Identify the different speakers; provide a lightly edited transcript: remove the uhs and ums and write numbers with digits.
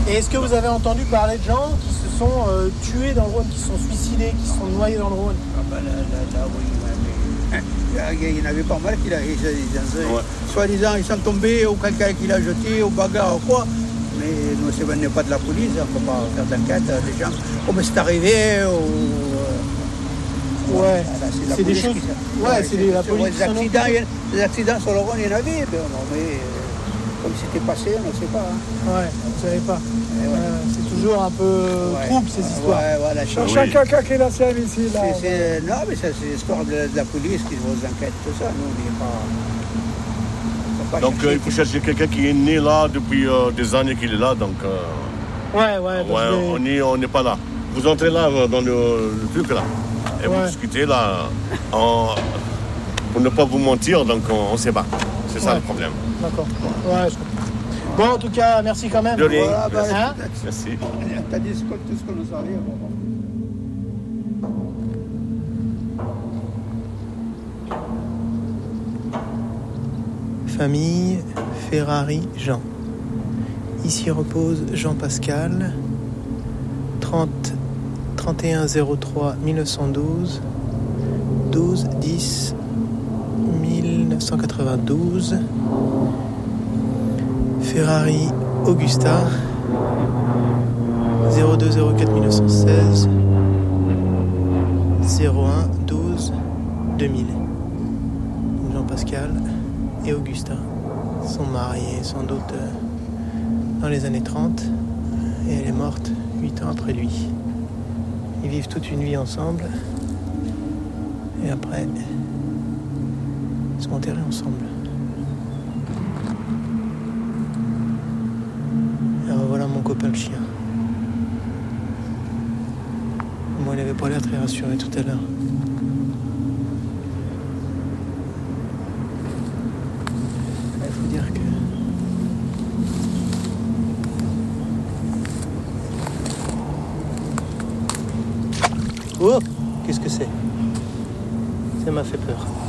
Speaker 1: Et est-ce que vous avez entendu parler de gens qui se sont tués dans le Rhône, qui se sont suicidés, qui se sont noyés dans le Rhône?
Speaker 2: Oui, il y en avait pas mal qui soi-disant, ils sont tombés ou quelqu'un qui l'a jeté, ou bagarre ou quoi. Mais nous, ce n'est pas de la police, on ne peut pas faire d'enquête. Les gens, comme c'est arrivé,
Speaker 1: ouais,
Speaker 2: c'est des choses.
Speaker 1: C'est la police.
Speaker 2: Les accidents sur le Rhône, il y en avait, mais comme c'était passé, on ne sait pas.
Speaker 1: Ouais, vous ne savez pas. C'est toujours un peu trouble ces histoires.
Speaker 2: Voilà,
Speaker 3: chacun qui est la sienne ici. Là,
Speaker 2: non, mais ça, c'est l'histoire de la police qui vont enquêtes, tout ça. Nous, on n'est pas.
Speaker 4: Donc il faut chercher quelqu'un qui est né là depuis des années qu'il est là. Donc, on n'est pas là. Vous entrez là dans le truc là. Et vous discutez là. Pour ne pas vous mentir, donc on ne sait pas. C'est ça le problème.
Speaker 1: D'accord. Ouais, je comprends. Bon, en tout cas, merci quand même.
Speaker 4: De rien.
Speaker 1: Voilà,
Speaker 4: merci.
Speaker 2: T'as dit tout ce qu'on nous arrive.
Speaker 5: Famille Ferrari Jean. Ici repose Jean-Pascal, 31 03 1912, 12 10 1992. Ferrari Augusta, 02 04 1916, 01 12 2000. Jean-Pascal et Augusta sont mariés sans doute dans les années 30 et elle est morte 8 ans après lui. Ils vivent toute une vie ensemble et après ils sont enterrés ensemble. Et revoilà mon copain le chien. Moi il n'avait pas l'air très rassuré tout à l'heure. Dire que oh, qu'est-ce que c'est? Ça m'a fait peur.